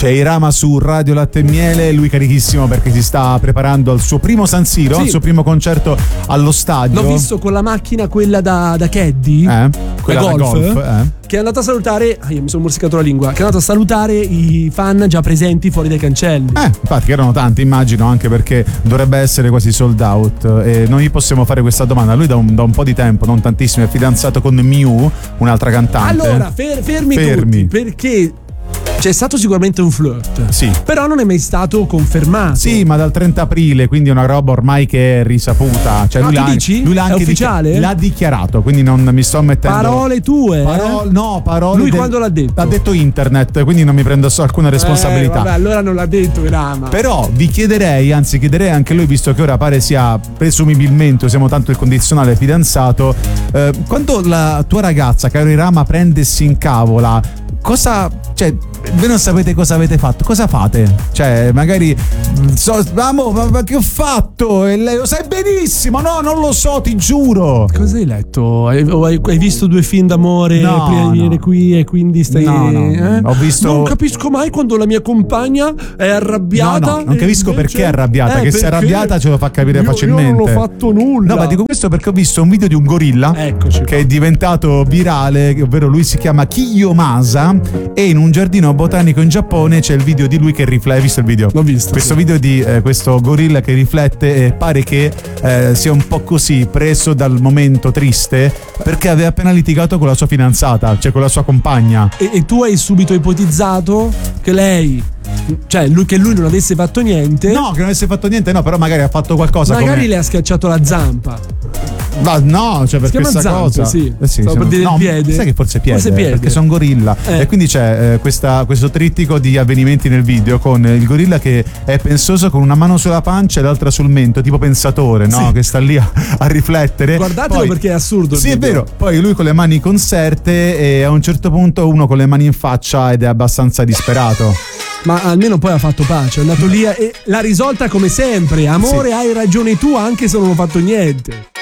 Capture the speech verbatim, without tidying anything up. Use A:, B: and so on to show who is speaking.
A: C'è Irama su Radio Latte e Miele, lui carichissimo perché si sta preparando al suo primo San Siro,
B: sì.
A: al suo primo concerto allo stadio.
B: L'ho visto con la macchina quella da, da caddy,
A: eh? quella
B: da golf,
A: da golf eh?
B: che è andato a salutare, ah, io mi sono morsicato la lingua, che è andato a salutare i fan già presenti fuori dai cancelli.
A: Eh, infatti erano tanti, immagino, anche perché dovrebbe essere quasi sold out, e noi possiamo fare questa domanda. Lui da un, da un po' di tempo, non tantissimo, è fidanzato con Miu, un'altra cantante.
B: Allora, fer- fermi,
A: fermi
B: tutti, perché c'è stato sicuramente un flirt,
A: sì.
B: però non è mai stato confermato.
A: Sì, ma dal trenta aprile, quindi è una roba ormai che è risaputa. Cioè,
B: ah,
A: lui
B: tu
A: l'ha,
B: dici?
A: lui l'ha anche
B: è ufficiale?
A: Dichi- l'ha dichiarato, quindi non mi sto mettendo
B: parole tue,
A: Parole,
B: eh?
A: no, parole.
B: Lui
A: del...
B: quando l'ha detto?
A: L'ha detto internet, quindi non mi prendo alcuna responsabilità.
B: Eh, vabbè, allora non l'ha detto Irama.
A: Però vi chiederei, anzi chiederei anche lui, visto che ora pare sia presumibilmente, usiamo tanto il condizionale, fidanzato, eh, quando la tua ragazza, caro Irama, prende e si incavola, cosa, cioè, voi non sapete cosa avete fatto, cosa fate? Cioè, magari so, amo, ma, ma che ho fatto? E lei lo sai benissimo, no, non lo so, ti giuro.
B: Cosa hai letto? Hai, hai, hai visto due film d'amore
A: no,
B: prima di venire
A: no.
B: qui e quindi stai
A: no, no,
B: eh?
A: ho visto.
B: Non capisco mai quando la mia compagna è arrabbiata.
A: No, no, non capisco
B: invece...
A: perché è arrabbiata,
B: eh,
A: che se è arrabbiata ce lo fa capire
B: io,
A: facilmente.
B: Io non ho fatto nulla.
A: No, ma dico questo perché ho visto un video di un gorilla.
B: Eccoci
A: che
B: qua.
A: è diventato virale, ovvero lui si chiama Kiyomasa e in un giardino botanico in Giappone c'è il video di lui che riflette. Hai visto il video?
B: L'ho visto.
A: Questo
B: sì.
A: video di eh, questo gorilla che riflette e pare che eh, sia un po' così preso dal momento triste perché aveva appena litigato con la sua fidanzata, cioè con la sua compagna.
B: E, e tu hai subito ipotizzato che lei, cioè lui, che lui non avesse fatto niente.
A: No, che non avesse fatto niente, no, però magari ha fatto qualcosa.
B: Magari
A: come...
B: le ha schiacciato la zampa.
A: Ma no, cioè per
B: si chiama
A: questa
B: zampe,
A: cosa
B: sì.
A: eh sì,
B: Stavo per dire
A: no,
B: il piede.
A: sai che forse piede,
B: forse piede.
A: perché sono gorilla
B: eh.
A: e quindi c'è eh, questa, questo trittico di avvenimenti nel video con il gorilla che è pensoso con una mano sulla pancia e l'altra sul mento, tipo pensatore, no?
B: Sì.
A: Che sta lì a, a riflettere.
B: Guardatelo
A: poi,
B: perché è assurdo.
A: Sì,
B: il
A: è
B: video.
A: vero. Poi lui con le mani conserte e a un certo punto uno con le mani in faccia ed è abbastanza disperato.
B: Ma almeno poi ha fatto pace, è andato lì e l'ha risolta come sempre. Amore,
A: sì.
B: hai ragione tu anche se non ho fatto niente.